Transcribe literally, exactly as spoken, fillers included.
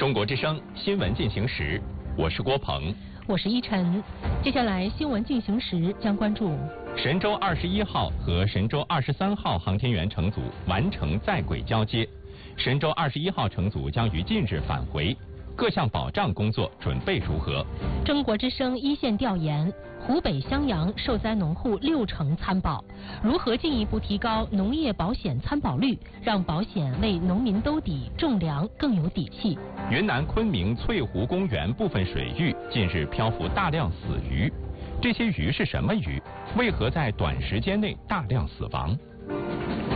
中国之声新闻进行时，我是郭鹏， 我是依晨。接下来新闻进行时将关注神舟二十一号和神舟二十三号航天员乘组完成在轨交接，神舟二十一号乘组将于近日返回，各项保障工作准备如何？ 中国之声一线调研，湖北襄阳受灾农户六成参保，如何进一步提高农业保险参保率，让保险为农民兜底，种粮更有底气？ 云南昆明翠湖公园部分水域近日漂浮大量死鱼，这些鱼是什么鱼？为何在短时间内大量死亡？